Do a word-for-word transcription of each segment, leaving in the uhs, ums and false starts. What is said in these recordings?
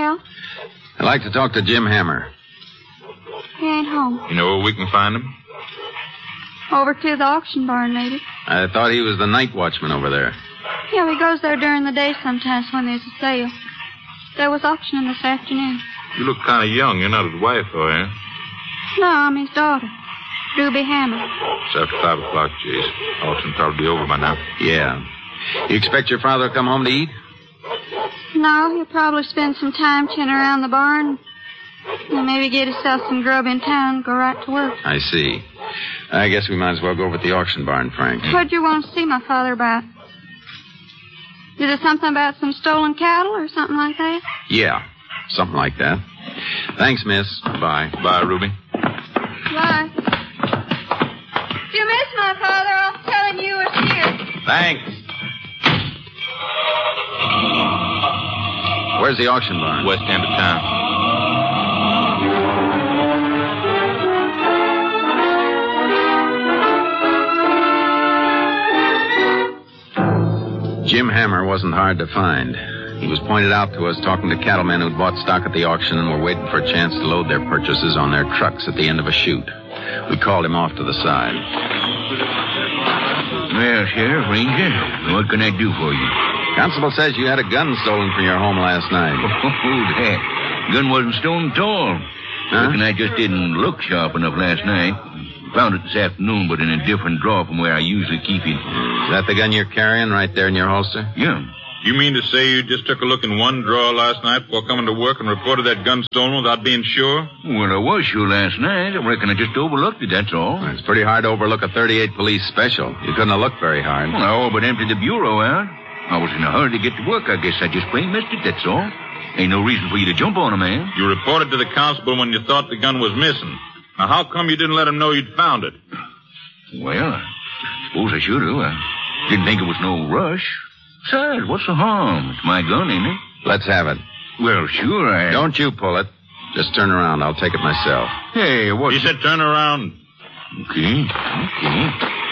Yeah? I'd like to talk to Jim Hammer. He ain't home. You know where we can find him? Over to the auction barn, maybe. I thought he was the night watchman over there. Yeah, he goes there during the day sometimes when there's a sale. There was auctioning this afternoon. You look kind of young. You're not his wife, though, eh? No, I'm his daughter, Ruby Hammer. It's after five o'clock, Jace. Auction probably be over by now. Yeah. You expect your father to come home to eat? No, he'll probably spend some time chinning around the barn. And maybe get himself some grub in town and go right to work. I see. I guess we might as well go over to the auction barn, Frank. What'd you want to see my father about? Is it something about some stolen cattle or something like that? Yeah, something like that. Thanks, miss. Bye. Bye, Ruby. Bye. If you miss my father, I'll tell him you were here. Thanks. Where's the auction barn? West end of town. Jim Hammer wasn't hard to find. He was pointed out to us talking to cattlemen who'd bought stock at the auction and were waiting for a chance to load their purchases on their trucks at the end of a chute. We called him off to the side. Well, Sheriff, Ranger, what can I do for you? Constable says you had a gun stolen from your home last night. Oh, that gun wasn't stolen at all. Huh? Reckon I just didn't look sharp enough last night. Found it this afternoon, but in a different drawer from where I usually keep it. Is that the gun you're carrying right there in your holster? Yeah. You mean to say you just took a look in one drawer last night before coming to work and reported that gun stolen without being sure? Well, I was sure last night. I reckon I just overlooked it, that's all. Well, it's pretty hard to overlook a thirty-eight police special. You couldn't have looked very hard. Well, I all but emptied the bureau out. I was in a hurry to get to work. I guess I just plain missed it, that's all. Ain't no reason for you to jump on a man. You reported to the constable when you thought the gun was missing. Now, how come you didn't let him know you'd found it? Well, I suppose I should have. I didn't think it was no rush. Besides, what's the harm? It's my gun, ain't it? Let's have it. Well, sure, I... Don't you pull it. Just turn around. I'll take it myself. Hey, what... He said turn around. Okay, okay.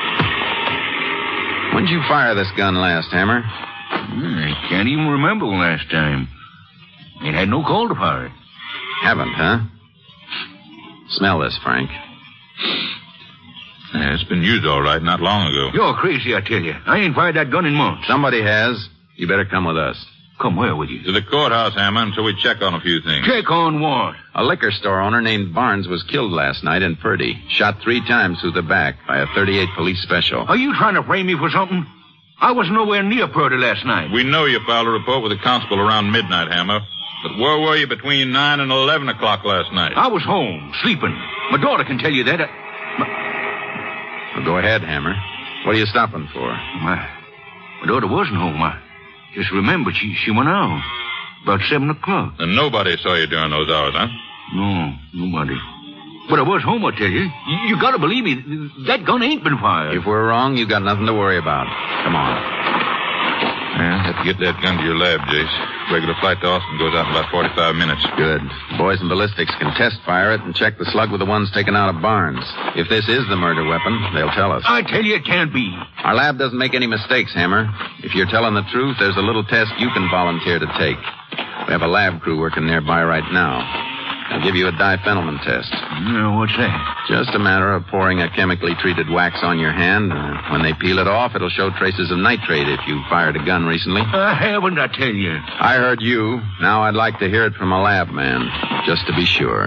When'd you fire this gun last, Hammer? I can't even remember the last time. Ain't had no call to fire it. Haven't, huh? Smell this, Frank. Yeah, it's been used all right not long ago. You're crazy, I tell you. I ain't fired that gun in months. Somebody has. You better come with us. Come where with you? To the courthouse, Hammer, until we check on a few things. Check on what? A liquor store owner named Barnes was killed last night in Purdy. Shot three times through the back by a thirty-eight police special. Are you trying to frame me for something? I was nowhere near Purdy last night. We know you filed a report with the constable around midnight, Hammer. But where were you between nine and eleven o'clock last night? I was home, sleeping. My daughter can tell you that. I... My... Well, go ahead, Hammer. What are you stopping for? My, my daughter wasn't home. I just remembered she, she went out about seven o'clock. And nobody saw you during those hours, huh? No, nobody. But I was home, I tell you. You, you gotta believe me. That gun ain't been fired. If we're wrong, you got nothing to worry about. Come on. Yeah, have to get that gun to your lab, Jace. Regular flight to Austin goes out in about forty-five minutes. Good. Boys in ballistics can test fire it and check the slug with the ones taken out of Barnes. If this is the murder weapon, they'll tell us. I tell you it can't be. Our lab doesn't make any mistakes, Hammer. If you're telling the truth, there's a little test you can volunteer to take. We have a lab crew working nearby right now. I'll give you a diphenylman test. No, what's that? Just a matter of pouring a chemically treated wax on your hand. Uh, when they peel it off, it'll show traces of nitrate if you fired a gun recently. I haven't, I tell you. I heard you. Now I'd like to hear it from a lab man, just to be sure.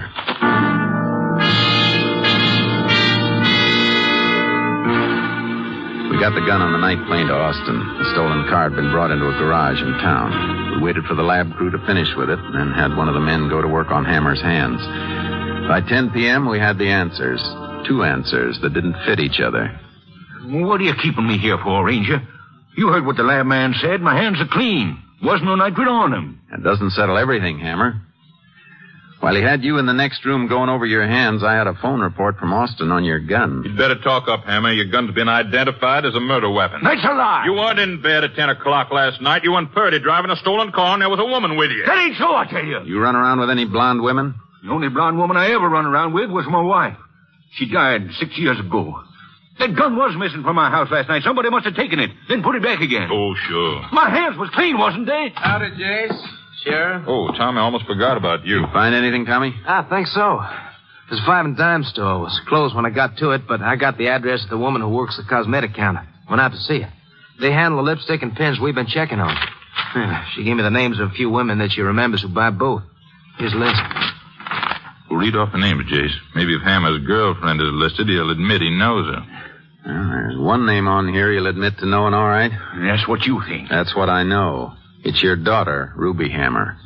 We got the gun on the night plane to Austin. The stolen car had been brought into a garage in town. We waited for the lab crew to finish with it, and then had one of the men go to work on Hammer's hands. By ten p.m., we had the answers. Two answers that didn't fit each other. What are you keeping me here for, Ranger? You heard what the lab man said. My hands are clean. Wasn't no nitrate on them. That doesn't settle everything, Hammer. While he had you in the next room going over your hands, I had a phone report from Austin on your gun. You'd better talk up, Hammer. Your gun's been identified as a murder weapon. That's a lie. You weren't in bed at ten o'clock last night. You went Purdy driving a stolen car, and there was a woman with you. That ain't so, I tell you. You run around with any blonde women? The only blonde woman I ever run around with was my wife. She died six years ago. That gun was missing from my house last night. Somebody must have taken it, then put it back again. Oh, sure. My hands was clean, wasn't they? Howdy, Jace. Sheriff? Oh, Tommy, I almost forgot about you. Find anything, Tommy? I think so. This five and dime store was closed when I got to it, but I got the address of the woman who works the cosmetic counter. Went out to see her. They handle the lipstick and pins we've been checking on. She gave me the names of a few women that she remembers who buy both. Here's a list. Well, read off the names, Jace. Maybe if Hammer's girlfriend is listed, he'll admit he knows her. Well, there's one name on here you'll admit to knowing all right. That's what you think. That's what I know. It's your daughter, Ruby Hammer.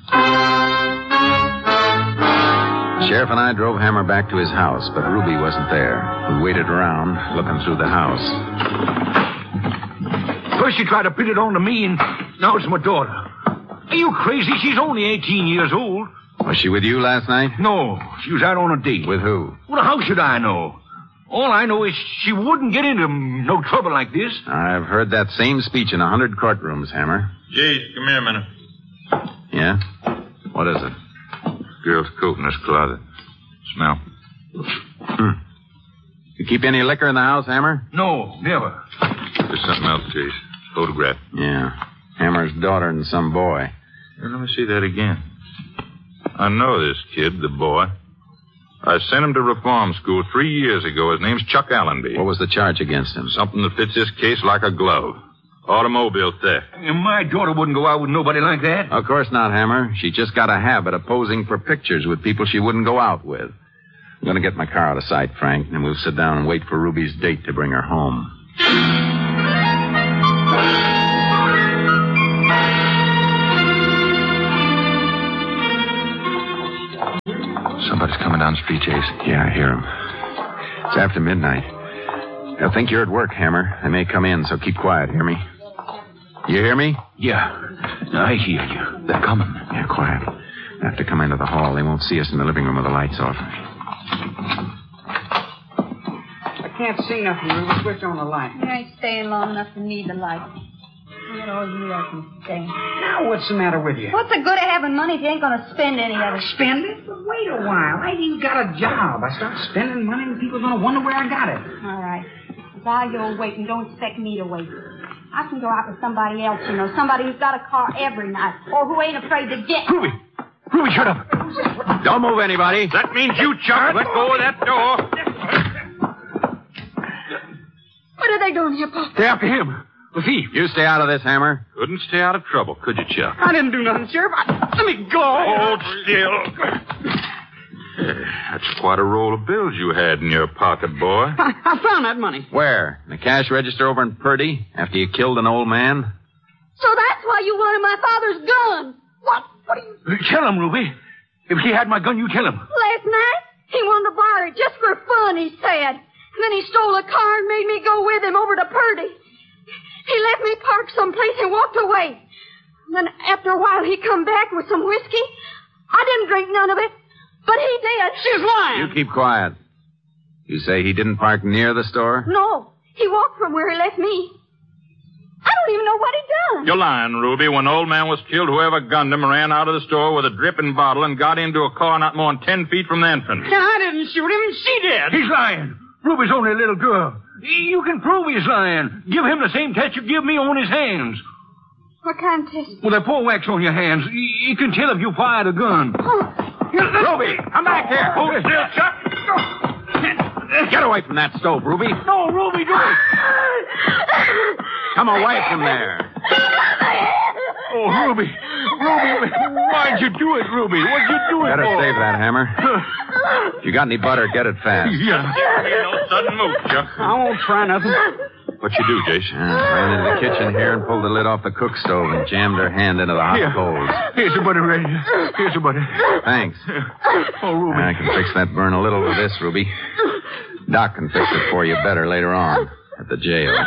Sheriff and I drove Hammer back to his house, but Ruby wasn't there. We waited around, looking through the house. First you try to pin it on to me, and now it's my daughter. Are you crazy? She's only eighteen years old. Was she with you last night? No, she was out on a date. With who? Well, how should I know? All I know is she wouldn't get into no trouble like this. I've heard that same speech in a hundred courtrooms, Hammer. Jace, come here a minute. Yeah? What is it? Girl's coat in this closet. Smell. Hmm. You keep any liquor in the house, Hammer? No, never. There's something else, Jace. Photograph. Yeah. Hammer's daughter and some boy. Here, let me see that again. I know this kid, the boy. I sent him to reform school three years ago. His name's Chuck Allenby. What was the charge against him? Something that fits this case like a glove. Automobile theft. And my daughter wouldn't go out with nobody like that. Of course not, Hammer. She just got a habit of posing for pictures with people she wouldn't go out with. I'm going to get my car out of sight, Frank, and we'll sit down and wait for Ruby's date to bring her home. Somebody's coming down the street, Jace. Yeah, I hear him. It's after midnight. They'll think you're at work, Hammer. They may come in, so keep quiet. Hear me? You hear me? Yeah, I hear you. They're coming. Yeah, quiet. They have to come into the hall. They won't see us in the living room with the lights off. I can't see nothing, Ruby. Switch on the light. You ain't staying long enough to need the light. You know, you I can stay. Now, what's the matter with you? What's the good of having money if you ain't going to spend any of it? Spend it? But wait a while. I ain't got a job. I start spending money and people are going to wonder where I got it. All right. While you're waiting, don't expect me to wait. I can go out with somebody else, you know, somebody who's got a car every night, or who ain't afraid to get... Ruby! Ruby, shut up! Don't move anybody. That means you, Chuck. Let go of that door. What are they doing here, Pop? They're after him. The thief. You stay out of this, Hammer. Couldn't stay out of trouble, could you, Chuck? I didn't do nothing, Sheriff. I, let me go. Hold still. That's quite a roll of bills you had in your pocket, boy. I, I found that money. Where? In the cash register over in Purdy? After you killed an old man? So that's why you wanted my father's gun. What? What are you... Tell him, Ruby. If he had my gun, you tell him. Last night, he wanted to borrow it just for fun, he said. And then he stole a car and made me go with him over to Purdy. He left me parked someplace and walked away. Then after a while, he come back with some whiskey. I didn't drink none of it, but he did. She's lying. You keep quiet. You say he didn't park near the store? No, he walked from where he left me. I don't even know what he done. You're lying, Ruby. When the old man was killed, whoever gunned him ran out of the store with a dripping bottle and got into a car not more than ten feet from the entrance. And I didn't shoot him. She did. He's lying. Ruby's only a little girl. You can prove he's lying. Give him the same test you give me on his hands. What kind of test? Well, they pour wax on your hands. You can tell if you fired a gun. Oh. Ruby, come back here. Hold still, Chuck. Get away from that stove, Ruby. No, Ruby, do it. Come away from there. Oh, Ruby. Ruby, why'd you do it, Ruby? What'd you do it Better for? save that, Hammer. If you got any butter, get it fast. Yeah. Ain't no sudden move, Chuck. I won't try nothing. What you do, Jason? Uh, ran into the kitchen here and pulled the lid off the cook stove and jammed her hand into the hot Here. coals. Here's the butter, Ray. Here's the butter. Thanks. Oh, Ruby. I can fix that burn a little with this, Ruby. Doc can fix it for you better later on at the jail.